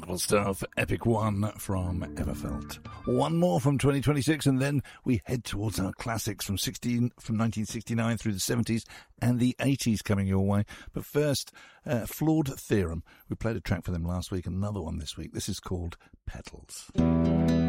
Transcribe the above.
Battle Stuff, Epic One from Everfelt. One more from 2026, and then we head towards our classics from 1969 through the 70s and the 80s coming your way. But first, Flawed Theorem. We played a track for them last week, another one this week. This is called Petals.